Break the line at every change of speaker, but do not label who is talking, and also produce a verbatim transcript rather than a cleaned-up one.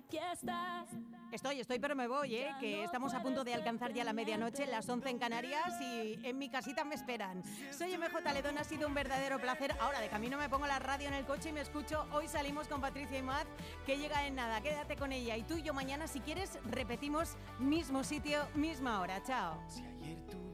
aquí estás.
Estoy, estoy, pero me voy, ¿eh? Que estamos a punto de alcanzar ya la medianoche, las once en Canarias, y en mi casita me esperan. Soy M J Ledón, ha sido un verdadero placer. Ahora de camino me pongo la radio en el coche y me escucho Hoy Salimos con Patricia Imaz, que llega en nada. Quédate con ella y tú y yo mañana, si quieres, repetimos mismo sitio, misma hora. Chao.